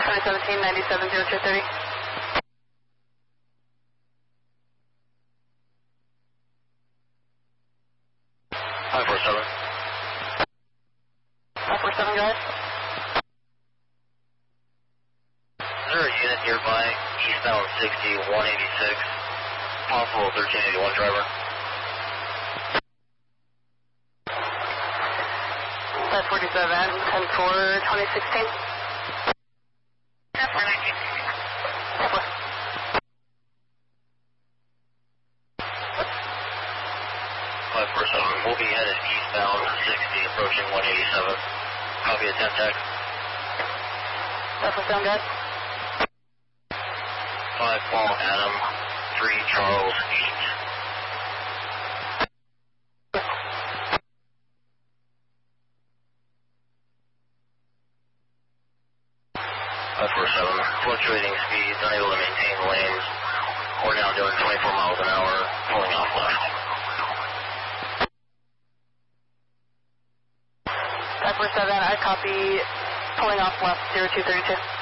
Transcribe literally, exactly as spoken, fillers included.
twenty seventeen ninety-seven zero two thirty. five four seven. five four seven, go ahead. Is there a unit nearby, eastbound sixty, one eighty-six, possible thirteen eighty-one driver? five forty-seven, ten four, twenty sixteen. ten four nineteen. ten four. five four seven, we'll be headed eastbound sixty, approaching one eighty-seven. Copy at ten tech. five four seven, go ahead. five Paul Adam, three Charles eight. five four seven, fluctuating speeds, unable to maintain lanes. We're now doing twenty-four miles an hour, pulling off left. five four seven, I copy, pulling off left, zero two thirty-two.